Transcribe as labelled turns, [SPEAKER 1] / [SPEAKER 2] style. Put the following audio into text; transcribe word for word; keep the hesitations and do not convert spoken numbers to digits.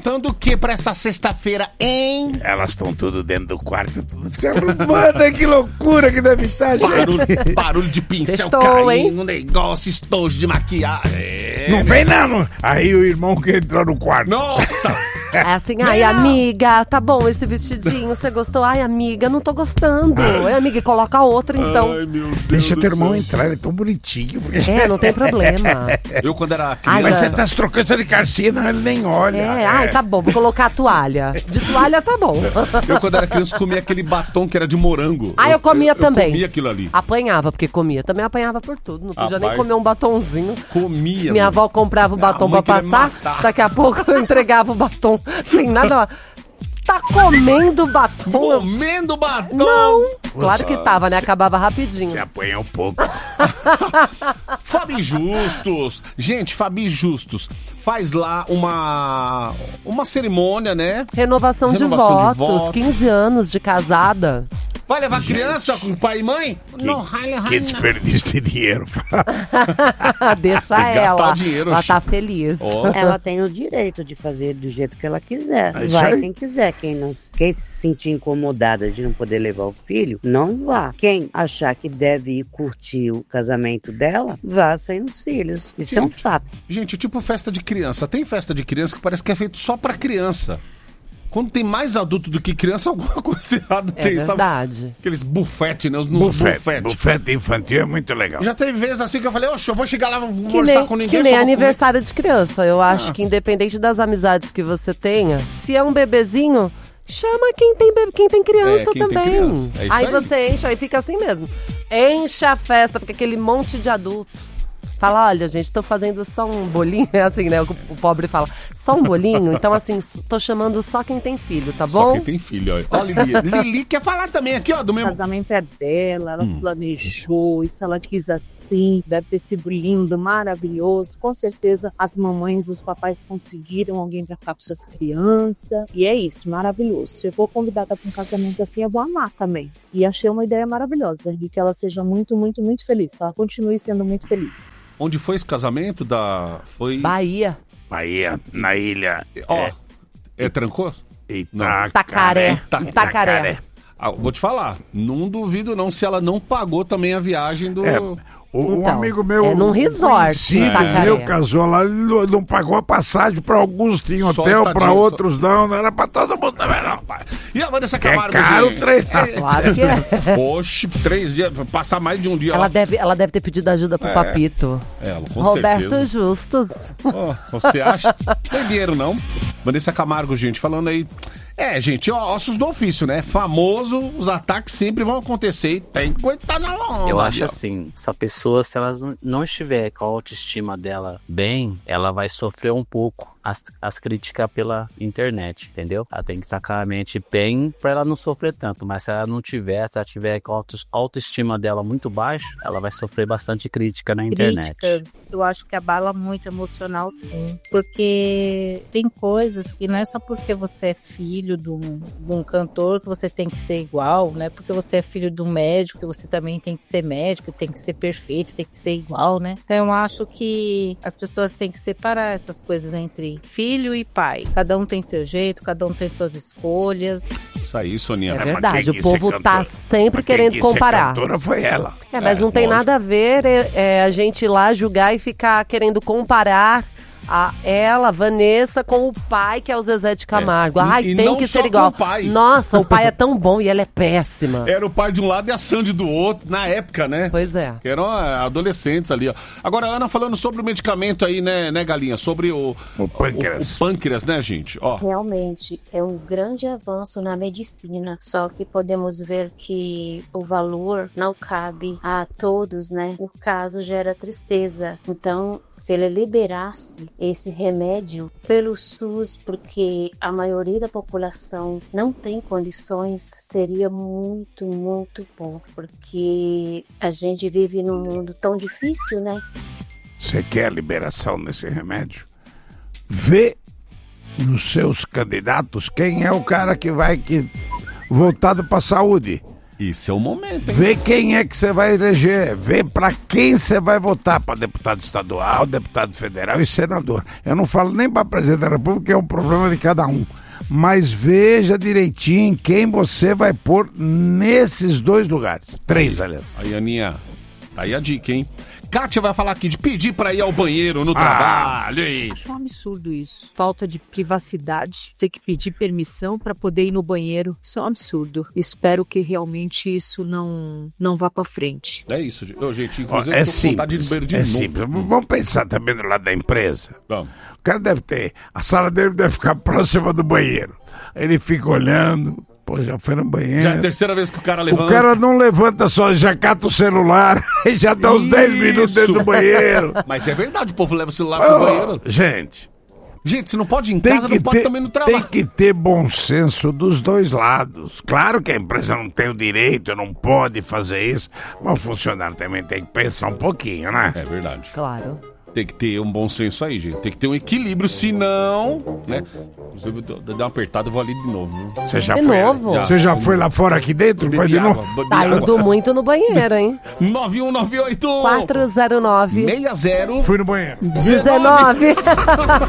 [SPEAKER 1] aprontando o que pra essa sexta-feira, hein?
[SPEAKER 2] Elas estão tudo dentro do quarto, tudo se arrumando. Que loucura que deve estar, gente.
[SPEAKER 1] Barulho, barulho de pincel
[SPEAKER 3] Sextou,
[SPEAKER 1] caindo,
[SPEAKER 3] hein?
[SPEAKER 1] um negócio, estojo de maquiagem. É,
[SPEAKER 2] Não vem não. Aí o irmão que entrou no quarto.
[SPEAKER 1] Nossa!
[SPEAKER 3] É assim, ai, amiga, tá bom esse vestidinho, você gostou? Ai, amiga, não tô gostando. Ai, amiga, coloca outra então.
[SPEAKER 1] Ai, meu Deus.
[SPEAKER 2] Deixa
[SPEAKER 1] do
[SPEAKER 2] teu irmão
[SPEAKER 1] céu.
[SPEAKER 2] entrar, ele é tão bonitinho. Porque...
[SPEAKER 3] É, não tem problema.
[SPEAKER 1] Eu, quando era
[SPEAKER 3] Ai,
[SPEAKER 2] Mas
[SPEAKER 1] criança...
[SPEAKER 2] você tá se trocando de carcina, ele nem olha.
[SPEAKER 3] É, ai, tá bom, vou colocar a toalha. De toalha tá bom.
[SPEAKER 1] Eu, quando era criança, comia aquele batom que era de morango.
[SPEAKER 3] Ah, eu comia
[SPEAKER 1] eu,
[SPEAKER 3] também.
[SPEAKER 1] Eu comia aquilo ali.
[SPEAKER 3] Apanhava, porque comia. Também apanhava por tudo. Não podia nem
[SPEAKER 1] Rapaz,
[SPEAKER 3] comer um batonzinho.
[SPEAKER 1] Comia.
[SPEAKER 3] Minha
[SPEAKER 1] mano.
[SPEAKER 3] avó comprava o batom
[SPEAKER 1] mãe
[SPEAKER 3] pra
[SPEAKER 1] queria
[SPEAKER 3] passar,
[SPEAKER 1] matar.
[SPEAKER 3] daqui a pouco eu entregava o batom sem nada. Tá comendo batom?
[SPEAKER 1] Comendo batom.
[SPEAKER 3] Não. Claro que
[SPEAKER 2] Nossa.
[SPEAKER 3] tava, né? Acabava rapidinho.
[SPEAKER 2] Você apanha um pouco.
[SPEAKER 1] Fabi Justus. Gente, Fabi Justus faz lá uma uma cerimônia, né?
[SPEAKER 3] Renovação,
[SPEAKER 1] Renovação de
[SPEAKER 3] de, votos,
[SPEAKER 1] votos.
[SPEAKER 3] quinze anos de casada.
[SPEAKER 1] Vai levar criança com pai e mãe?
[SPEAKER 2] Que,
[SPEAKER 1] Não, vai levar
[SPEAKER 2] que
[SPEAKER 1] não.
[SPEAKER 2] desperdício de dinheiro.
[SPEAKER 3] Deixa
[SPEAKER 1] Tem que gastar
[SPEAKER 3] ela.
[SPEAKER 1] o dinheiro,
[SPEAKER 3] ela
[SPEAKER 1] Chico.
[SPEAKER 3] tá feliz.
[SPEAKER 1] Ó.
[SPEAKER 4] Ela tem o direito de fazer do jeito que ela quiser.
[SPEAKER 2] É isso
[SPEAKER 4] Vai
[SPEAKER 2] aí.
[SPEAKER 4] quem quiser. Quem, não, quem se sentir incomodada de não poder levar o filho, não vá. Quem achar que deve ir curtir o casamento dela, vá sem os filhos. Isso é um
[SPEAKER 1] Gente.
[SPEAKER 4] fato.
[SPEAKER 1] Gente, tipo festa de criança. Tem festa de criança que parece que é feito só pra criança. Quando tem mais adulto do que criança, alguma coisa errada
[SPEAKER 3] É
[SPEAKER 1] tem, sabe?
[SPEAKER 3] verdade.
[SPEAKER 1] Aqueles bufete, né? Os
[SPEAKER 2] Bufete.
[SPEAKER 1] bufete.
[SPEAKER 2] Bufete infantil é muito legal.
[SPEAKER 1] Já teve vezes assim que eu falei, oxe, eu vou chegar lá, não vou
[SPEAKER 3] Que
[SPEAKER 1] conversar
[SPEAKER 3] nem,
[SPEAKER 1] com ninguém.
[SPEAKER 3] que
[SPEAKER 1] só
[SPEAKER 3] nem
[SPEAKER 1] vou comer.
[SPEAKER 3] aniversário de criança. Eu acho
[SPEAKER 1] Ah.
[SPEAKER 3] que independente das amizades que você tenha, se é um bebezinho, chama quem tem, be- quem tem criança
[SPEAKER 1] É, quem tem
[SPEAKER 3] também.
[SPEAKER 1] criança. É isso
[SPEAKER 3] aí,
[SPEAKER 1] aí.
[SPEAKER 3] você enche, aí fica assim mesmo. Enche a festa, porque aquele monte de adulto. Fala, olha, gente, tô fazendo só um bolinho. É assim, né? O, o pobre fala, só um bolinho? Então, assim, s- tô chamando só quem tem filho, tá
[SPEAKER 1] Só
[SPEAKER 3] bom?
[SPEAKER 1] quem tem filho, ó. Ó, Lili. Lili quer falar também aqui, ó, do
[SPEAKER 5] O
[SPEAKER 1] mesmo...
[SPEAKER 5] casamento é dela, ela
[SPEAKER 1] Hum.
[SPEAKER 5] planejou, isso ela quis assim, deve ter sido lindo, maravilhoso. Com certeza as mamães, os papais conseguiram alguém pra ficar com suas crianças. E é isso, maravilhoso. Se eu for convidada pra um casamento assim, eu vou amar também. E achei uma ideia maravilhosa, de que ela seja muito, muito, muito feliz, que ela continue sendo muito feliz.
[SPEAKER 1] Onde foi esse casamento da... Foi...
[SPEAKER 3] Bahia.
[SPEAKER 2] Bahia, na ilha.
[SPEAKER 1] Ó, é, Trancoso?
[SPEAKER 2] Itacaré.
[SPEAKER 3] Tacaré.
[SPEAKER 1] Ita-
[SPEAKER 3] Itacaré.
[SPEAKER 1] Ah, vou te falar, não duvido não se ela não pagou também a viagem do...
[SPEAKER 2] É, o, um
[SPEAKER 3] Então,
[SPEAKER 2] amigo meu,
[SPEAKER 3] é num
[SPEAKER 2] um
[SPEAKER 3] resort,
[SPEAKER 2] conhecido
[SPEAKER 3] Itacaré.
[SPEAKER 2] meu, casou lá, ele não, não pagou a passagem pra alguns, tinha
[SPEAKER 1] Só
[SPEAKER 2] hotel,
[SPEAKER 1] estadia,
[SPEAKER 2] pra
[SPEAKER 1] só-
[SPEAKER 2] outros não, não era pra todo mundo também não.
[SPEAKER 1] E a Vanessa
[SPEAKER 2] Que é
[SPEAKER 1] Camargo,
[SPEAKER 2] caro
[SPEAKER 1] gente?
[SPEAKER 2] treinar.
[SPEAKER 3] Claro que é.
[SPEAKER 1] Oxe, três dias, passar mais de um dia
[SPEAKER 3] Ela
[SPEAKER 1] lá.
[SPEAKER 3] deve, ela deve ter pedido ajuda pro
[SPEAKER 1] É.
[SPEAKER 3] Papito.
[SPEAKER 1] Ela, com
[SPEAKER 3] Roberto
[SPEAKER 1] certeza.
[SPEAKER 3] Justus.
[SPEAKER 1] Ó, você acha? Não tem dinheiro, não. Vanessa Camargo, gente, falando aí... É, gente, ó, ossos do ofício, né? Famoso, os ataques sempre vão acontecer e tem que aguentar na onda.
[SPEAKER 6] Eu acho
[SPEAKER 1] ali, ó.
[SPEAKER 6] assim, essa pessoa, se ela não- não estiver com a autoestima dela bem, ela vai sofrer um pouco as, as críticas pela internet, entendeu? Ela tem que sacar a mente bem pra ela não sofrer tanto, mas se ela não tiver, se ela tiver com a auto, autoestima dela muito baixa, ela vai sofrer bastante crítica na internet.
[SPEAKER 7] Críticas, eu acho que abala muito emocional, sim. Porque tem coisas que não é só porque você é filho de um, de um cantor que você tem que ser igual, né? Porque você é filho de um médico que você também tem que ser médico, tem que ser perfeito, tem que ser igual, né? Então eu acho que as pessoas têm que separar essas coisas entre filho e pai. Cada um tem seu jeito, cada um tem suas escolhas.
[SPEAKER 1] Isso aí, Soninha.
[SPEAKER 3] É
[SPEAKER 2] mas
[SPEAKER 3] verdade,
[SPEAKER 2] quem
[SPEAKER 3] o
[SPEAKER 2] quis
[SPEAKER 3] povo
[SPEAKER 2] ser
[SPEAKER 3] tá
[SPEAKER 2] cantora?
[SPEAKER 3] sempre
[SPEAKER 2] Mas quem
[SPEAKER 3] querendo
[SPEAKER 2] quis ser
[SPEAKER 3] comparar.
[SPEAKER 2] cantora foi ela.
[SPEAKER 3] É, mas
[SPEAKER 1] É,
[SPEAKER 3] não tem
[SPEAKER 1] lógico.
[SPEAKER 3] nada a ver é, é, a gente ir lá julgar e ficar querendo comparar a ela, Vanessa, com o pai, que é o Zezé de Camargo.
[SPEAKER 1] É.
[SPEAKER 3] Ai,
[SPEAKER 1] E- e
[SPEAKER 3] tem
[SPEAKER 1] não
[SPEAKER 3] que
[SPEAKER 1] só
[SPEAKER 3] ser igual.
[SPEAKER 1] com o pai.
[SPEAKER 3] Nossa, o pai é tão bom e ela é péssima.
[SPEAKER 1] Era o pai de um lado e a Sandy do outro, na época, né?
[SPEAKER 3] Pois é.
[SPEAKER 1] Que eram ah, adolescentes ali, ó. Agora, a Ana falando sobre o medicamento aí, né, né, Galinha? Sobre o...
[SPEAKER 2] O pâncreas.
[SPEAKER 1] O, o pâncreas, né, gente? Ó,
[SPEAKER 8] Realmente é um grande avanço na medicina, só que podemos ver que o valor não cabe a todos, né? O caso gera tristeza. Então, se ele liberasse esse remédio pelo SUS, porque a maioria da população não tem condições, seria muito, muito bom, porque a gente vive num mundo tão difícil, né?
[SPEAKER 2] Você quer liberação desse remédio? Vê nos seus candidatos quem é o cara que vai que voltado para a saúde.
[SPEAKER 1] Isso é o momento, hein?
[SPEAKER 2] Vê quem é que você vai eleger, vê pra quem você vai votar, pra deputado estadual, deputado federal e senador. Eu não falo nem pra presidente da República, é um problema de cada um. Mas veja direitinho quem você vai pôr nesses dois lugares. Três, aliás.
[SPEAKER 1] Aí, Aninha, aí a dica, hein? Kátia vai falar aqui de pedir pra ir ao banheiro no trabalho. Ah,
[SPEAKER 5] acho um absurdo isso. Falta de privacidade. Ter que pedir permissão pra poder ir no banheiro. Isso é um absurdo. Espero que realmente isso não, não vá pra frente.
[SPEAKER 1] É isso, ô, gente. Inclusive,
[SPEAKER 2] é
[SPEAKER 1] eu tô com vontade de ir no banheiro de
[SPEAKER 2] é
[SPEAKER 1] novo.
[SPEAKER 2] simples. Vamos pensar também do lado da empresa.
[SPEAKER 1] Vamos.
[SPEAKER 2] O cara deve ter... A sala dele deve ficar próxima do banheiro. Ele fica olhando... Pô, já foi no banheiro.
[SPEAKER 1] Já é a terceira vez que o cara levanta.
[SPEAKER 2] O cara não levanta só, já cata o celular e já dá uns dez minutos dentro do banheiro.
[SPEAKER 1] Mas é verdade, o povo leva o celular pro
[SPEAKER 2] oh,
[SPEAKER 1] banheiro.
[SPEAKER 2] Gente.
[SPEAKER 1] Gente, se não pode ir em casa, não pode
[SPEAKER 2] ter,
[SPEAKER 1] também no trabalho.
[SPEAKER 2] Tem que ter bom senso dos dois lados. Claro que a empresa não tem o direito, não pode fazer isso, mas o funcionário também tem que pensar um pouquinho, né?
[SPEAKER 1] É verdade.
[SPEAKER 3] Claro.
[SPEAKER 1] Tem que ter um bom senso aí, gente. Tem que ter um equilíbrio, senão, né? Inclusive, eu dei uma apertada e vou ali de novo. Viu?
[SPEAKER 2] Você já
[SPEAKER 3] De
[SPEAKER 2] foi?
[SPEAKER 3] novo?
[SPEAKER 2] Já. Você já foi lá fora aqui dentro? Vai de novo?
[SPEAKER 3] Tá indo muito no banheiro, hein?
[SPEAKER 1] nove um nove oito
[SPEAKER 3] quatro zero nove
[SPEAKER 1] seis zero
[SPEAKER 2] Fui no banheiro.
[SPEAKER 3] dezenove